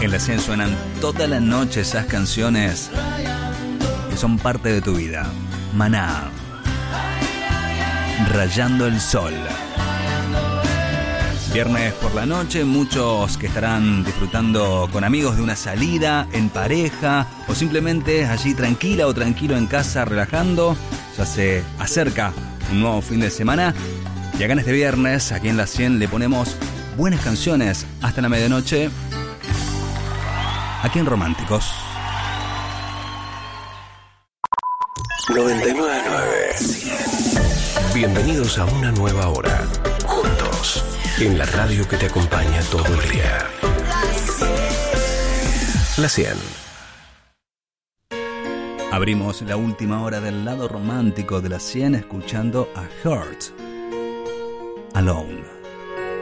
En la 100 suenan toda la noche esas canciones que son parte de tu vida. Maná, Rayando el Sol. Viernes por la noche, muchos que estarán disfrutando con amigos de una salida, en pareja o simplemente allí tranquila o tranquilo en casa relajando. Ya se acerca un nuevo fin de semana y acá en este viernes, aquí en la 100, le ponemos buenas canciones hasta la medianoche aquí en Románticos. 99.9. Bienvenidos a una nueva hora. Juntos, en la radio que te acompaña todo el día. La 100. Abrimos la última hora del lado romántico de la 100 escuchando a Hurt, Alone.